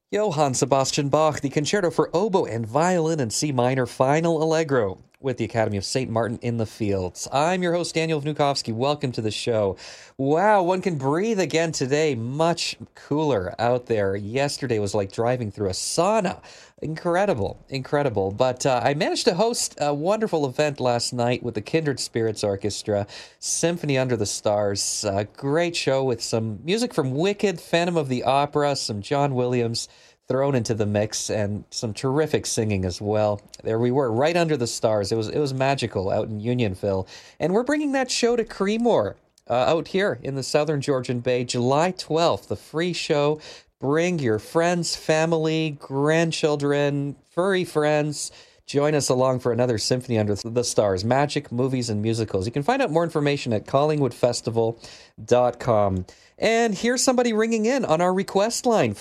Johann Sebastian Bach, the Concerto for Oboe and Violin in C minor, Final Allegro, with the Academy of St. Martin in the Fields. I'm your host, Daniel Vnukovsky. Welcome to the show. Wow, one can breathe again today. Much cooler out there. Yesterday was like driving through a sauna. Incredible, incredible. But I managed to host a wonderful event last night with the Kindred Spirits Orchestra, Symphony Under the Stars. A great show with some music from Wicked, Phantom of the Opera, some John Williams thrown into the mix, and some terrific singing as well. There we were, right under the stars. It was magical out in Unionville. And we're bringing that show to Creemore, out here in the southern Georgian Bay, July 12th, the free show. Bring your friends, family, grandchildren, furry friends. Join us along for another Symphony Under the Stars, magic, movies, and musicals. You can find out more information at collingwoodfestival.com. And here's somebody ringing in on our request line,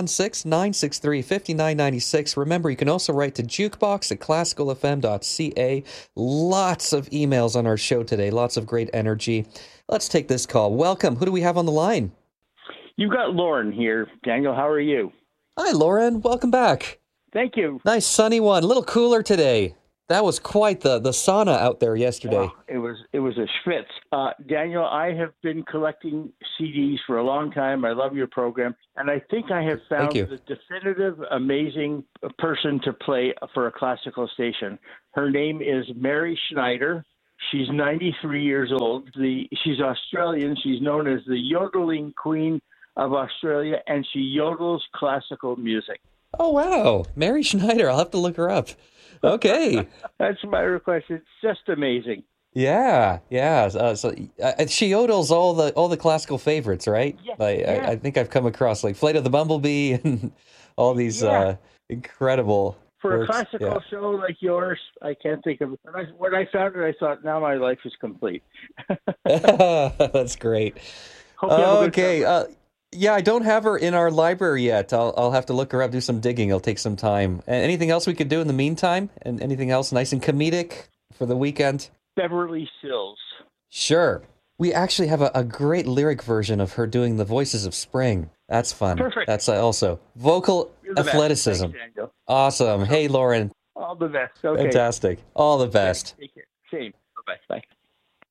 416-963-5996. Remember, you can also write to jukebox@classicalfm.ca. Lots of emails on our show today, lots of great energy. Let's take this call. Welcome. Who do we have on the line? You got Lauren here. Daniel, how are you? Hi, Lauren. Welcome back. Thank you. Nice sunny one. A little cooler today. That was quite the sauna out there yesterday. Wow, it was a schwitz. Daniel, I have been collecting CDs for a long time. I love your program. And I think I have found the definitive, amazing person to play for a classical station. Her name is Mary Schneider. She's 93 years old. She's Australian. She's known as the yodeling queen of Australia, and she yodels classical music. Oh, wow. Mary Schneider. I'll have to look her up. Okay. That's my request. It's just amazing. Yeah. So she yodels all the classical favorites, right? Yeah, I think I've come across like Flight of the Bumblebee and all these incredible For works. a classical show like yours, I can't think of it. When I found it, I thought, now my life is complete. That's great. Okay. Yeah, I don't have her in our library yet. I'll have to look her up, do some digging. It'll take some time. Anything else we could do in the meantime? And anything else nice and comedic for the weekend? Beverly Sills. Sure. We actually have a great lyric version of her doing the Voices of Spring. That's fun. Perfect. That's also vocal athleticism. Thanks, Daniel. Awesome. Hey, Lauren. All the best. Okay. Fantastic. All the best. Take care. Same. Bye-bye. Bye.